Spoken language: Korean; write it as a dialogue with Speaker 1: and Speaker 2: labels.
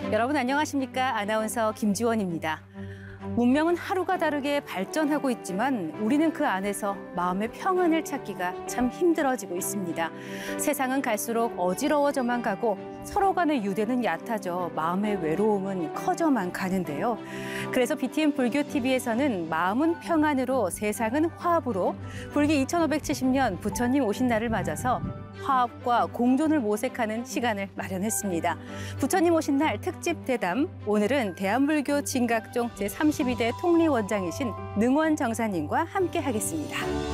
Speaker 1: 여러분 안녕하십니까? 아나운서 김지원입니다. 문명은 하루가 다르게 발전하고 있지만 우리는 그 안에서 마음의 평안을 찾기가 참 힘들어지고 있습니다. 세상은 갈수록 어지러워져만 가고 서로 간의 유대는 얕아져 마음의 외로움은 커져만 가는데요. 그래서 BTN 불교TV에서는 마음은 평안으로 세상은 화합으로 불기 2570년 부처님 오신 날을 맞아서 화합과 공존을 모색하는 시간을 마련했습니다. 부처님 오신 날 특집 대담, 오늘은 대한불교 진각종 제32대 통리원장이신 능원 정사님과 함께 하겠습니다.